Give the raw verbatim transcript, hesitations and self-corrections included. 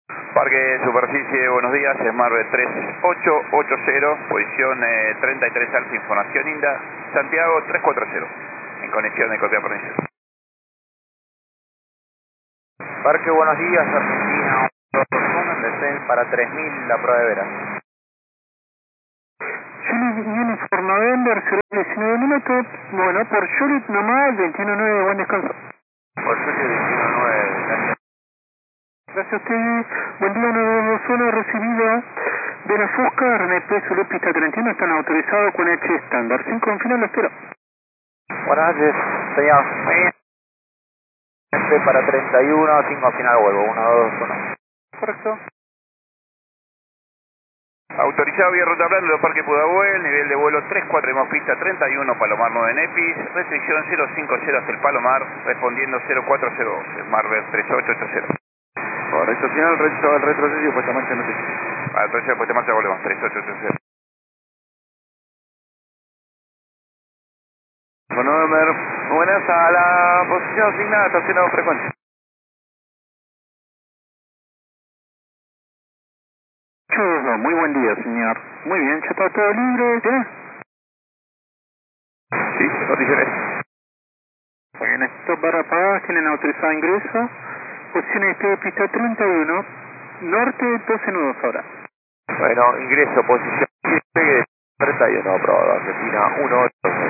Parque Superficie, buenos días, Smart tres ocho ocho cero, posición eh, treinta y tres Alfa, información Inda, Santiago tres cuatro cero, en conexión de copia provincial. Parque, buenos días, Argentina, un descent para tres mil, la prueba de veras. Juliet Uniform November, cero diecinueve minutos, bueno, por Juliet nomás, veintiuno nueve, buen descanso. Por Juliet veintiuno nueve, gracias. Gracias a usted, buen día, nueve dos uno, recibido de la Fusca, René P. Zulu, pista treinta y uno, están autorizados con H estándar, cinco en final, lo espero. Buenas noches, señor. Muy bien. Este para treinta y uno, cinco final vuelvo, uno dos uno. Correcto. Autorizado vía ruta plana de los Parques Pudahuel, nivel de vuelo tres cuatro, hemos pista treinta y uno, Palomar nueve Nepis, restricción cero cinco cero hasta el Palomar, respondiendo cero cuatro cero dos, Smart tres ocho ocho cero. Correcto, final, resto, el retroceso y puesta en marcha no te... A la tercera puesta en marcha volvemos, tres ocho ocho cero. Bueno, November, buenas a la posición asignada, estacionado frecuente. Chulo, muy buen día, señor. Muy bien, ya está todo libre, ¿ya? Sí, condiciones. Muy bien, estos barra pagadas tienen autorizado ingreso. Posiciones de pista treinta y uno, norte doce nudos ahora. Bueno, ingreso, posición treinta y uno, aprobado, Argentina uno ocho.